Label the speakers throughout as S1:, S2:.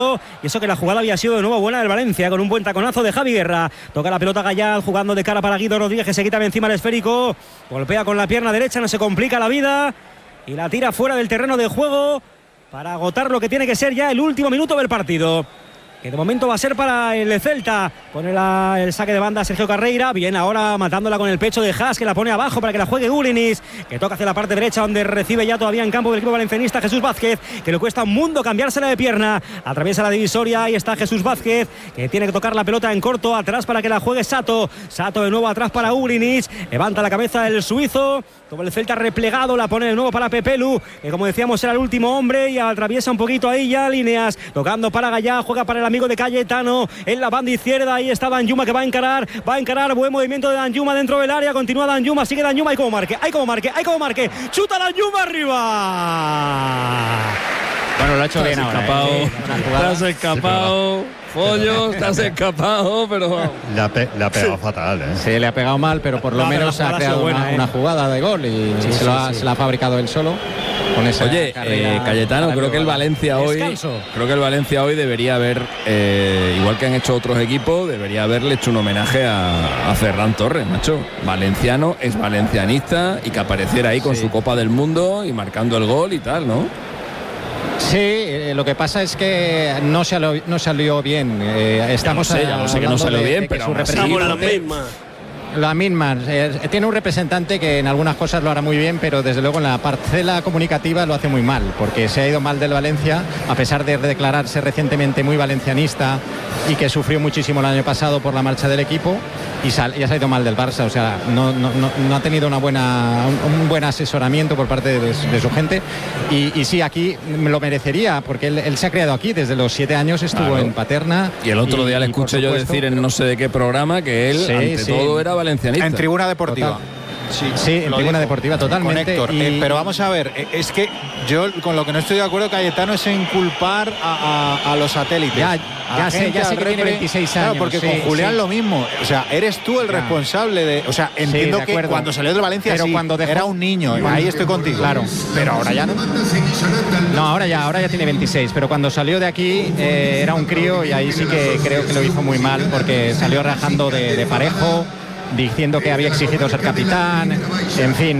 S1: Y eso que la jugada había sido de nuevo buena del Valencia, con un buen taconazo de Javi Guerra. Toca la pelota Gallal, jugando de cara para Guido Rodríguez, que se quita de encima el esférico. Golpea con la pierna derecha, no se complica la vida. Y la tira fuera del terreno de juego para agotar lo que tiene que ser ya el último minuto del partido, que de momento va a ser para el Celta. Pone el saque de banda Sergio Carreira. Bien, ahora matándola con el pecho de Haas, que la pone abajo para que la juegue Ulinis, que toca hacia la parte derecha, donde recibe ya todavía en campo del equipo valencianista Jesús Vázquez, que le cuesta un mundo cambiársela de pierna. Atraviesa la divisoria, ahí está Jesús Vázquez, que tiene que tocar la pelota en corto, atrás para que la juegue Sato. Sato de nuevo atrás para Ulinis. Levanta la cabeza el suizo. Todo el Celta replegado, la pone de nuevo para Pepelu, que como decíamos era el último hombre, y atraviesa un poquito ahí ya líneas. Tocando para Gallá, juega para el amigo de Cayetano en la banda izquierda. Ahí está Danjuma, que va a encarar, buen movimiento de Danjuma dentro del área. Continúa Danjuma, sigue Danjuma, hay como marque, chuta Danjuma arriba.
S2: Bueno, lo ha hecho bien ahora.
S3: Te has escapado, Follos, te has escapado, pero
S4: le ha pegado fatal, ¿eh?
S2: Sí, le ha pegado mal, pero por lo menos ha creado una jugada de gol y se la ha fabricado él solo. Con esa
S3: Cayetano, creo que el Valencia hoy debería haber, igual que han hecho otros equipos, debería haberle hecho un homenaje a Ferran Torres, macho. Valenciano, es valencianista, y que apareciera ahí con su Copa del Mundo y marcando el gol y tal, ¿no?
S2: Sí, lo que pasa es que no salió bien. Estamos
S3: ya lo sé que no salió bien, pero
S2: su representante, la misma. Tiene un representante que en algunas cosas lo hará muy bien, pero desde luego en la parcela comunicativa lo hace muy mal, porque se ha ido mal del Valencia, a pesar de declararse recientemente muy valencianista y que sufrió muchísimo el año pasado por la marcha del equipo, y se ha ido mal del Barça. O sea, no ha tenido un buen asesoramiento por parte de su gente, y sí, aquí lo merecería, porque él se ha criado aquí, desde los 7 años estuvo en Paterna.
S3: Y el otro día le escuché yo decir en no sé de qué programa que él ante todo era valencianista.
S5: En Tribuna Deportiva.
S2: Total. Sí, en Tribuna Deportiva, totalmente.
S5: Héctor, pero vamos a ver, es que yo con lo que no estoy de acuerdo, Cayetano, es en culpar a los satélites.
S2: Ya sé que tiene 26 años.
S5: Claro, porque con Julián lo mismo. O sea, eres tú el responsable de... O sea, entiendo que cuando salió del Valencia era un niño. Ahí estoy contigo.
S2: Claro.
S5: Pero ahora ya no.
S2: No, ahora ya tiene 26. Pero cuando salió de aquí era un crío, y ahí sí que creo que lo hizo muy mal, porque salió rajando de Parejo, diciendo que había exigido ser capitán. En fin,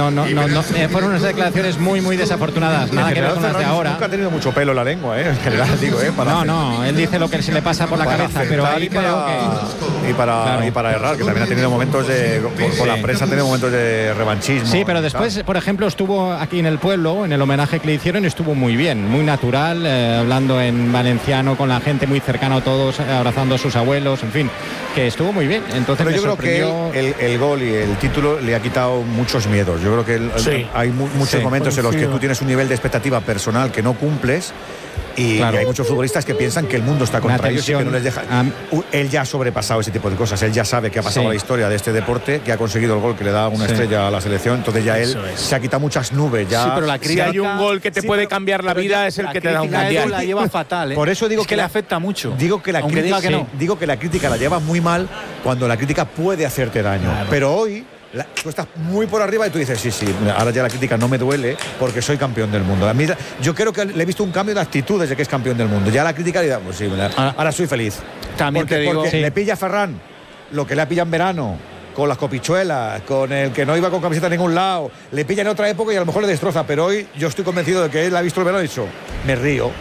S2: fueron unas declaraciones muy, muy desafortunadas. Nada que ver con las de ahora.
S4: Nunca ha tenido mucho pelo en la lengua, en general, digo,
S2: él dice lo que se le pasa por la cabeza, pero ahí creo que...
S4: Y para errar, que también ha tenido momentos con la prensa, ha tenido momentos de revanchismo.
S2: Sí, pero después, por ejemplo, estuvo aquí en el pueblo, en el homenaje que le hicieron, estuvo muy bien, muy natural, hablando en valenciano con la gente, muy cercano a todos, abrazando a sus abuelos, en fin, que estuvo muy bien. Entonces
S4: pero yo creo que el gol y el título le ha quitado muchos miedos. Yo creo que hay muchos momentos en los que tú tienes un nivel de expectativa personal que no cumples, y hay muchos futbolistas que piensan que el mundo está contra ellos y que no les deja. Él ya ha sobrepasado ese tipo de cosas. Él ya sabe que ha pasado la historia de este deporte, que ha conseguido el gol que le da una estrella a la selección. Entonces ya él se ha quitado muchas nubes. Ya,
S5: sí, pero la crítica, si hay un gol que te puede cambiar la vida, es el que te da un mundial. La lleva fatal.
S4: Por eso digo
S5: que le afecta mucho.
S4: Digo que la crítica la lleva muy mal, cuando la crítica puede hacerte daño. Claro. Pero hoy tú estás muy por arriba y tú dices, sí, ahora ya la crítica no me duele porque soy campeón del mundo. A mí, yo creo que le he visto un cambio de actitud desde que es campeón del mundo. Ya la crítica le da, pues sí, ahora soy feliz.
S5: También
S4: porque le pilla a Ferran lo que le ha pillado en verano, con las copichuelas, con el que no iba con camiseta a ningún lado, le pilla en otra época y a lo mejor le destroza, pero hoy yo estoy convencido de que él ha visto el verano y ha dicho, me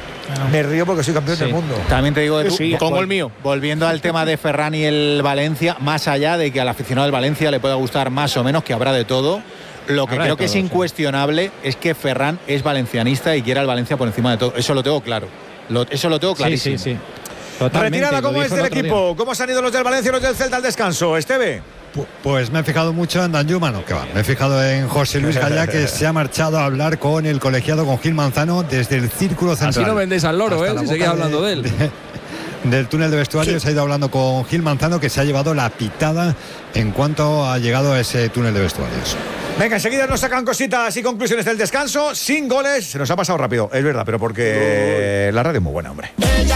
S4: río porque soy campeón del mundo.
S5: También te digo, como el mío. Volviendo al tema de Ferran y el Valencia, más allá de que al aficionado del Valencia le pueda gustar más o menos, que habrá de todo, lo que creo que es incuestionable es que Ferran es valencianista y quiere al Valencia por encima de todo. Eso lo tengo claro. Eso lo tengo clarísimo.
S2: Sí. Totalmente.
S4: Retirada, ¿cómo es el equipo? ¿Cómo se han ido los del Valencia y los del Celta al descanso? Esteve.
S6: Pues me he fijado mucho en Danjuma, me he fijado en José Luis Gallá, que se ha marchado a hablar con el colegiado, con Gil Manzano, desde el círculo central.
S3: Así no vendéis al loro, si seguís hablando de él.
S6: Del túnel de vestuarios se ha ido hablando con Gil Manzano, que se ha llevado la pitada en cuanto ha llegado a ese túnel de vestuarios.
S4: Venga, enseguida nos sacan cositas y conclusiones del descanso, sin goles. Se nos ha pasado rápido, es verdad, pero porque la radio es muy buena, hombre.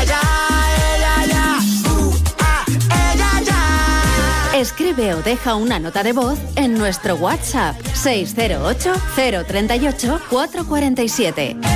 S7: Escribe o deja una nota de voz en nuestro WhatsApp 608 038 447.